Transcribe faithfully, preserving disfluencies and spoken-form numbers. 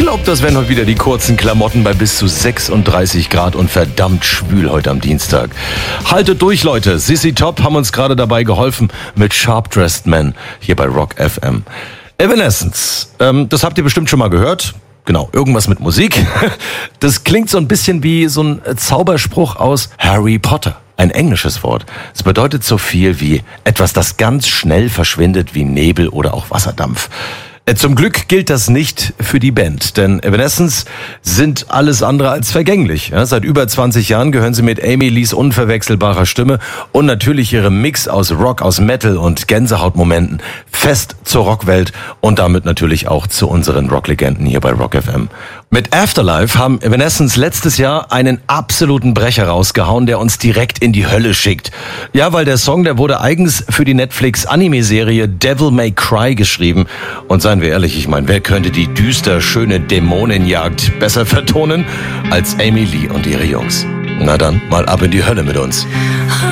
glaube, das wären heute wieder die kurzen Klamotten bei bis zu sechsunddreißig Grad und verdammt schwül heute am Dienstag. Haltet durch, Leute. Sissy Top haben uns gerade dabei geholfen mit Sharp Dressed Man hier bei Rock F M. Evanescence, ähm, das habt ihr bestimmt schon mal gehört. Genau, irgendwas mit Musik. Das klingt so ein bisschen wie so ein Zauberspruch aus Harry Potter. Ein englisches Wort. Es bedeutet so viel wie etwas, das ganz schnell verschwindet wie Nebel oder auch Wasserdampf. Zum Glück gilt das nicht für die Band, denn Evanescence sind alles andere als vergänglich. Ja, seit über zwanzig Jahren gehören sie mit Amy Lees unverwechselbarer Stimme und natürlich ihrem Mix aus Rock, aus Metal und Gänsehautmomenten fest zur Rockwelt und damit natürlich auch zu unseren Rocklegenden hier bei Rock F M. Mit Afterlife haben Evanescence letztes Jahr einen absoluten Brecher rausgehauen, der uns direkt in die Hölle schickt. Ja, weil der Song, der wurde eigens für die Netflix-Anime-Serie Devil May Cry geschrieben. Und seien wir ehrlich, ich meine, wer könnte die düster schöne Dämonenjagd besser vertonen als Amy Lee und ihre Jungs? Na dann, mal ab in die Hölle mit uns.